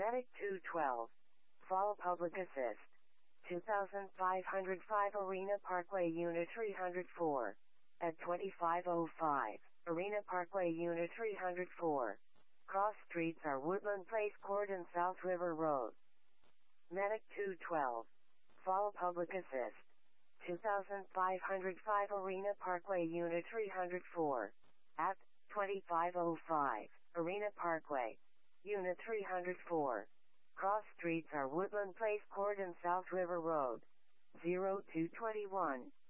Medic 212. Fall Public Assist. 2505 Arena Parkway Unit 304. At 2505, Arena Parkway Unit 304. Cross streets are Woodland Place Court and South River Road. Medic 212. Fall Public Assist. 2505 Arena Parkway Unit 304. At 2505, Arena Parkway, Unit 304. Cross streets are Woodland Place Court and South River Road. 0221.